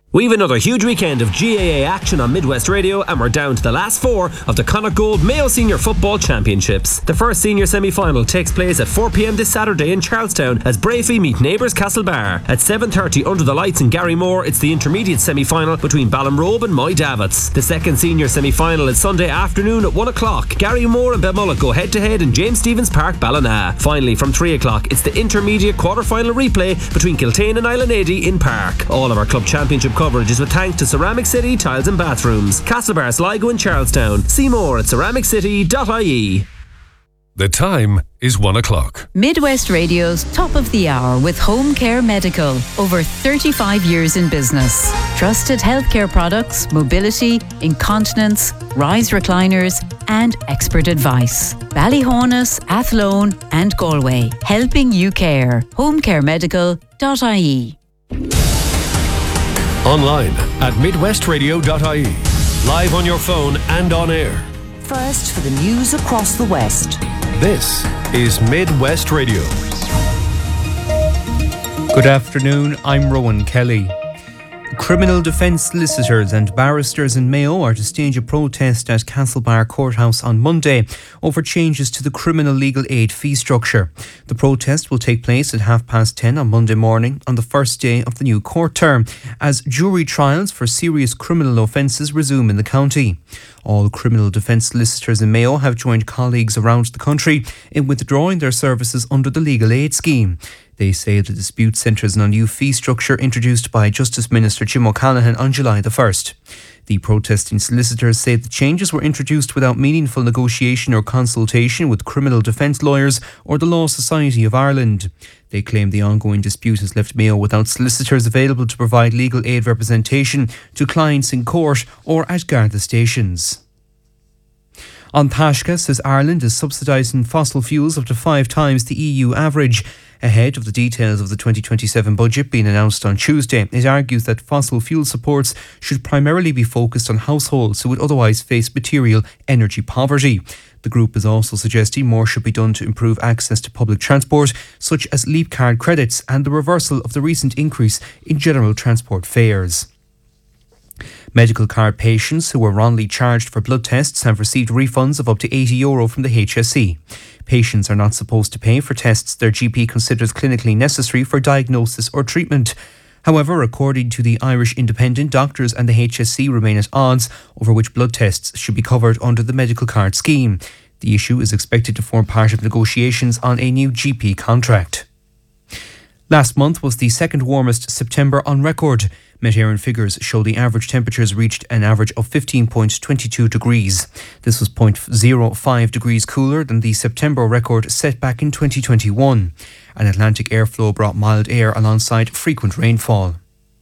We've another huge weekend of GAA action on Midwest Radio, and we're down to the last four of the Connacht Gold Mayo Senior Football Championships. The first senior semi-final takes place at 4pm this Saturday in Charlestown as Brafey meet neighbours Castlebar. At 7:30 under the lights in Garrymore, it's the intermediate semi-final between Ballinrobe and Moy Davits. The second senior semi-final is Sunday afternoon at 1 o'clock. Garrymore and Belmullet go head-to-head in James Stephens Park, Ballina. Finally, from 3 o'clock, it's the intermediate quarter-final replay between Kiltane and Island 80 in Park. All of our club championship coverage is with thanks to Ceramic City Tiles and Bathrooms, Castlebar, Sligo and Charlestown. See more at ceramicCity.ie. The time is 1 o'clock. Midwest Radio's top of the hour with Home Care Medical. Over 35 years in business. Trusted healthcare products, mobility, incontinence, rise recliners and expert advice. Ballyhonus, Athlone and Galway. Helping you care. homecaremedical.ie. Online at midwestradio.ie. Live on your phone and on air. First for the news across the West. This is Midwest Radio. Good afternoon, I'm Rowan Kelly. Criminal defence solicitors and barristers in Mayo are to stage a protest at Castlebar Courthouse on Monday over changes to the criminal legal aid fee structure. The protest will take place at 10:30 on Monday morning on the first day of the new court term, as jury trials for serious criminal offences resume in the county. All criminal defence solicitors in Mayo have joined colleagues around the country in withdrawing their services under the legal aid scheme. They say the dispute centres on a new fee structure introduced by Justice Minister Jim O'Callaghan on July the 1st. The protesting solicitors say the changes were introduced without meaningful negotiation or consultation with criminal defence lawyers or the Law Society of Ireland. They claim the ongoing dispute has left Mayo without solicitors available to provide legal aid representation to clients in court or at Garda stations. An Taisce says Ireland is subsidising fossil fuels up to 5 times the EU average. Ahead of the details of the 2027 budget being announced on Tuesday, it argues that fossil fuel supports should primarily be focused on households who would otherwise face material energy poverty. The group is also suggesting more should be done to improve access to public transport, such as Leap Card credits and the reversal of the recent increase in general transport fares. Medical card patients who were wrongly charged for blood tests have received refunds of up to €80 from the HSE. Patients are not supposed to pay for tests their GP considers clinically necessary for diagnosis or treatment. However, according to the Irish Independent, doctors and the HSE remain at odds over which blood tests should be covered under the medical card scheme. The issue is expected to form part of negotiations on a new GP contract. Last month was the second warmest September on record. Met Éireann figures show the average temperatures reached an average of 15.22 degrees. This was 0.05 degrees cooler than the September record set back in 2021. An Atlantic airflow brought mild air alongside frequent rainfall.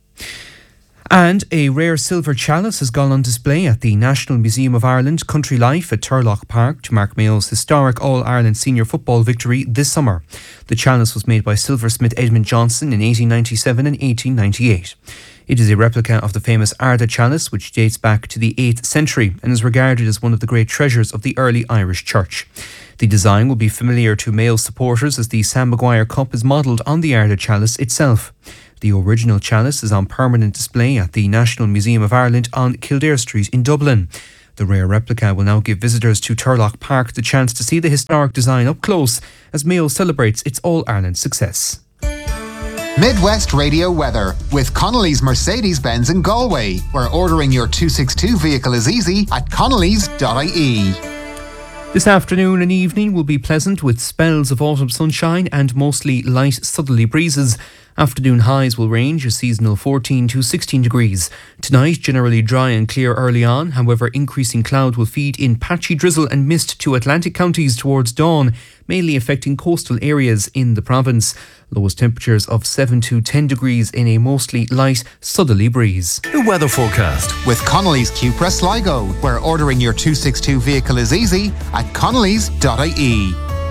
And a rare silver chalice has gone on display at the National Museum of Ireland Country Life at Turlough Park to mark Mayo's historic All-Ireland senior football victory this summer. The chalice was made by silversmith Edmund Johnson in 1897 and 1898. It is a replica of the famous Arda chalice, which dates back to the 8th century and is regarded as one of the great treasures of the early Irish church. The design will be familiar to Mayo supporters as the Sam Maguire Cup is modelled on the Arda chalice itself. The original chalice is on permanent display at the National Museum of Ireland on Kildare Street in Dublin. The rare replica will now give visitors to Turlough Park the chance to see the historic design up close as Mayo celebrates its All-Ireland success. Midwest Radio weather with Connolly's Mercedes-Benz in Galway, where ordering your 262 vehicle is easy at connellys.ie. This afternoon and evening will be pleasant with spells of autumn sunshine and mostly light southerly breezes. Afternoon highs will range a seasonal 14 to 16 degrees. Tonight, generally dry and clear early on. However, increasing cloud will feed in patchy drizzle and mist to Atlantic counties towards dawn, mainly affecting coastal areas in the province. Lowest temperatures of 7 to 10 degrees in a mostly light southerly breeze. The weather forecast with Connolly's Cupra Sligo, where ordering your 262 vehicle is easy at connellys.ie.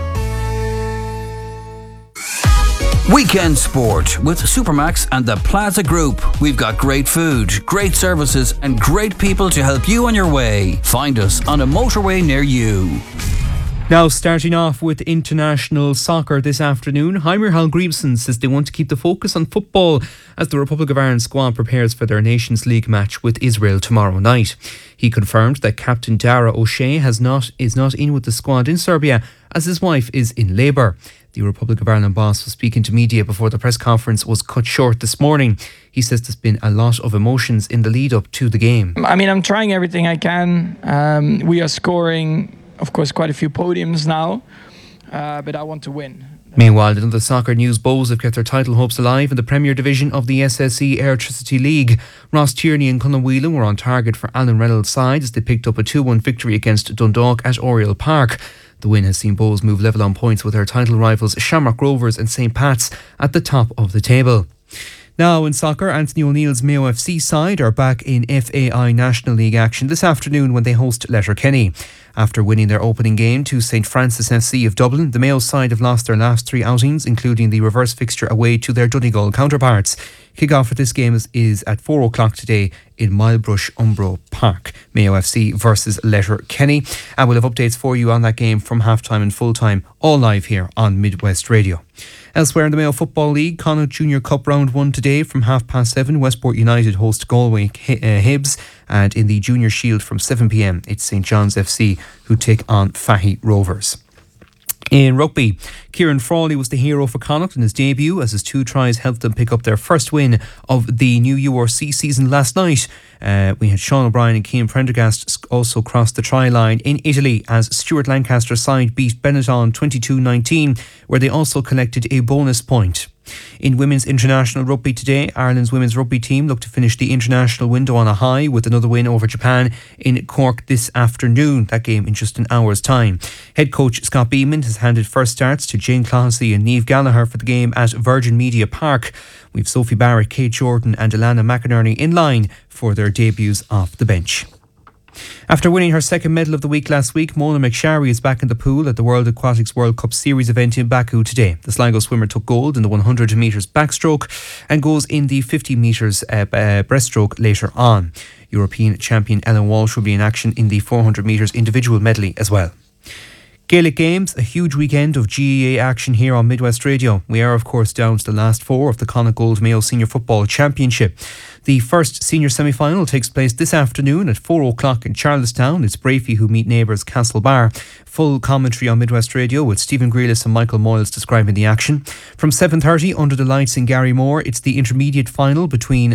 Weekend sport with Supermax and the Plaza Group. We've got great food, great services and great people to help you on your way. Find us on a motorway near you. Now, starting off with international soccer this afternoon, Heimir Hallgrímsson says they want to keep the focus on football as the Republic of Ireland squad prepares for their Nations League match with Israel tomorrow night. He confirmed that captain Dara O'Shea is not in with the squad in Serbia as his wife is in labour. The Republic of Ireland boss was speaking to media before the press conference was cut short this morning. He says there's been a lot of emotions in the lead up to the game. I'm trying everything I can. We are scoring, of course, quite a few podiums now, but I want to win. Meanwhile, in other soccer news, Bohs have kept their title hopes alive in the Premier Division of the SSE Airtricity League. Ross Tierney and Conor Whelan were on target for Alan Reynolds' side as they picked up a 2-1 victory against Dundalk at Oriel Park. The win has seen Bohs move level on points with their title rivals Shamrock Rovers and St Pat's at the top of the table. Now in soccer, Anthony O'Neill's Mayo FC side are back in FAI National League action this afternoon when they host Letterkenny. After winning their opening game to St Francis FC of Dublin, the Mayo side have lost their last 3 outings, including the reverse fixture away to their Donegal counterparts. Kick-off for this game is at 4 o'clock today in Milebrush Umbro Park. Mayo FC versus Letterkenny. And we'll have updates for you on that game from half-time and full-time, all live here on Midwest Radio. Elsewhere in the Mayo Football League, Connacht Junior Cup Round 1 today from 7:30. Westport United host Galway Hibs. And in the Junior Shield from 7 p.m, it's St John's FC who take on Fahy Rovers. In rugby, Kieran Frawley was the hero for Connacht in his debut as his 2 tries helped them pick up their first win of the new URC season last night. We had Sean O'Brien and Cian Prendergast also crossed the try line in Italy as Stuart Lancaster's side beat Benetton 22-19, where they also collected a bonus point. In women's international rugby today, Ireland's women's rugby team look to finish the international window on a high with another win over Japan in Cork this afternoon. That game in just an hour's time. Head coach Scott Beeman has handed first starts to Jane Clohessy and Niamh Gallagher for the game at Virgin Media Park. We've Sophie Barrett, Kate Jordan and Alana McInerney in line for their debuts off the bench. After winning her second medal of the week last week, Mona McSharry is back in the pool at the World Aquatics World Cup Series event in Baku today. The Sligo swimmer took gold in the 100 metres backstroke and goes in the 50 metres breaststroke later on. European champion Ellen Walsh will be in action in the 400 metres individual medley as well. Gaelic Games, a huge weekend of GAA action here on Midwest Radio. We are, of course, down to the last 4 of the Connacht Gold Mayo Senior Football Championship. The first senior semi-final takes place this afternoon at 4 o'clock in Charlestown. It's Brafey who meet neighbours Castlebar. Full commentary on Midwest Radio with Stephen Grealis and Michael Moyles describing the action. From 7:30 under the lights in Garrymore, it's the intermediate semi-final between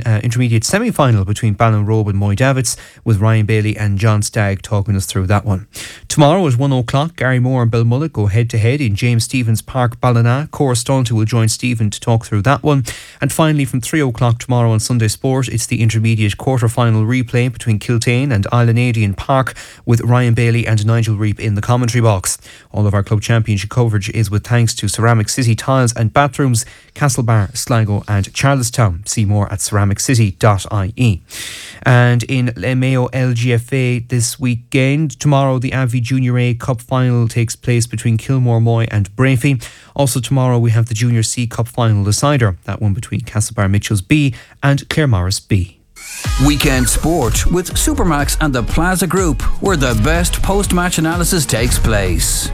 Ballinrobe and Moy Davits, with Ryan Bailey and John Stagg talking us through that one. Tomorrow at 1 o'clock, Garrymore and Belmullet go head-to-head in James Stephens Park, Ballina. Cora Staunton will join Stephen to talk through that one. And finally, from 3 o'clock tomorrow on Sunday Sport, it's the intermediate quarter-final replay between Kiltane and Islanadian Park, with Ryan Bailey and Nigel Reap in the commentary box. All of our club championship coverage is with thanks to Ceramic City Tiles and Bathrooms, Castlebar, Sligo and Charlestown. See more at ceramiccity.ie. And in Mayo LGFA this weekend, tomorrow the Abbey Junior A Cup Final takes place between Kilmore Moy and Brafey. Also tomorrow we have the Junior C Cup Final decider, that one between Castlebar Mitchells B and Claremorris B. Weekend Sport with Supermax and the Plaza Group, where the best post-match analysis takes place.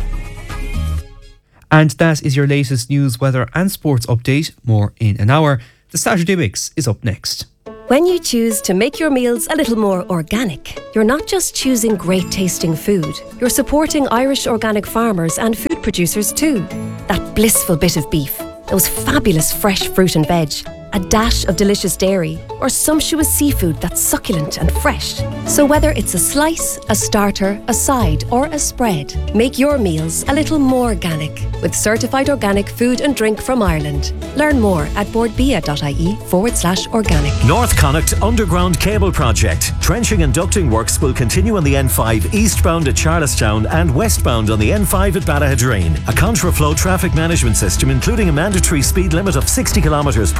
And that is your latest news, weather and sports update. More in an hour. The Saturday Mix is up next. When you choose to make your meals a little more organic, you're not just choosing great tasting food, you're supporting Irish organic farmers and food producers too. That blissful bit of beef, those fabulous fresh fruit and veg, a dash of delicious dairy, or sumptuous seafood that's succulent and fresh. So whether it's a slice, a starter, a side, or a spread, make your meals a little more organic with certified organic food and drink from Ireland. Learn more at boardbia.ie/organic. North Connacht Underground Cable Project. Trenching and ducting works will continue on the N5 eastbound at Charlestown and westbound on the N5 at Ballahadreen. A contraflow traffic management system, including a mandatory speed limit of 60 km per hour, is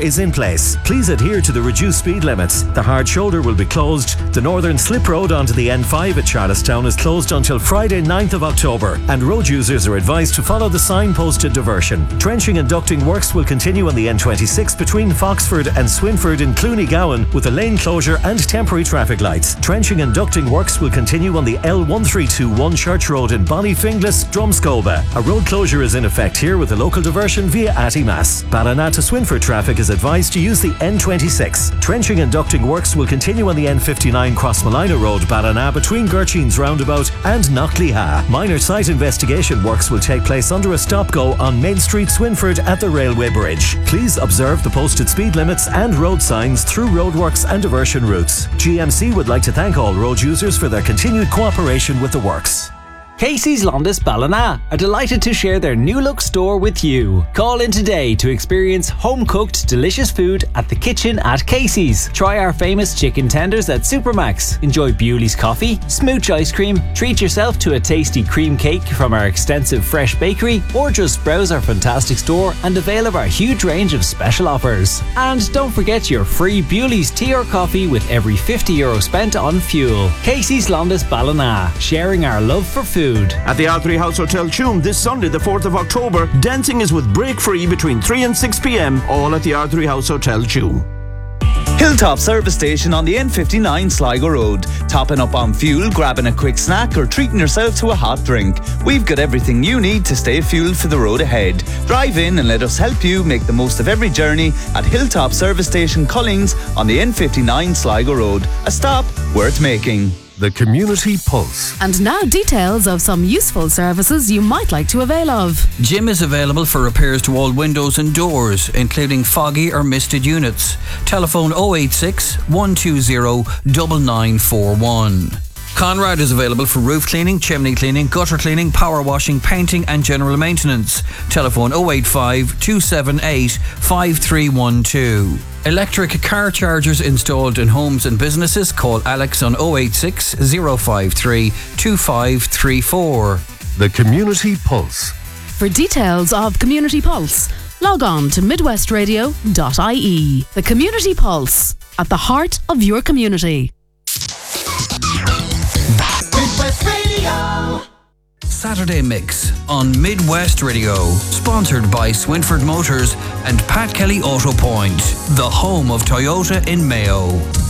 is in place. Please adhere to the reduced speed limits. The hard shoulder will be closed. The northern slip road onto the N5 at Charlestown is closed until Friday 9th of October, and road users are advised to follow the sign-posted diversion. Trenching and ducting works will continue on the N26 between Foxford and Swinford in Clooney Gowan with a lane closure and temporary traffic lights. Trenching and ducting works will continue on the L1321 Church Road in Bonnyfinglas, Drumscoba. A road closure is in effect here with a local diversion via Attymass. Ballina to Swinford traffic is advised to use the N26. Trenching and ducting works will continue on the N59 Crossmalina Road, Ballina between Gurcheen's Roundabout and Knockleha. Minor site investigation works will take place under a stop-go on Main Street, Swinford at the Railway Bridge. Please observe the posted speed limits and road signs through roadworks and diversion routes. GMC would like to thank all road users for their continued cooperation with the works. Casey's Londis Ballina are delighted to share their new look store with you. Call in today to experience home-cooked delicious food at the kitchen at Casey's. Try our famous chicken tenders at Supermax. Enjoy Bewley's coffee, smooch ice cream, treat yourself to a tasty cream cake from our extensive fresh bakery, or just browse our fantastic store and avail of our huge range of special offers. And don't forget your free Bewley's tea or coffee with every €50 spent on fuel. Casey's Londis Ballina, sharing our love for food. At the R3 House Hotel Tuam this Sunday the 4th of October, dancing is with break free between 3 and 6 p.m, all at the R3 House Hotel Tuam. Hilltop Service Station on the N59 Sligo Road. Topping up on fuel, grabbing a quick snack or treating yourself to a hot drink. We've got everything you need to stay fueled for the road ahead. Drive in and let us help you make the most of every journey at Hilltop Service Station Collings on the N59 Sligo Road. A stop worth making. The Community Pulse. And now details of some useful services you might like to avail of. Jim is available for repairs to all windows and doors, including foggy or misted units. Telephone 086 120 9941. Conrad is available for roof cleaning, chimney cleaning, gutter cleaning, power washing, painting and general maintenance. Telephone 085 278 5312. Electric car chargers installed in homes and businesses. Call Alex on 086 053 2534. The Community Pulse. For details of Community Pulse, log on to midwestradio.ie. The Community Pulse, at the heart of your community. Midwest Radio. Saturday Mix on Midwest Radio, sponsored by Swinford Motors and Pat Kelly Auto Point, the home of Toyota in Mayo.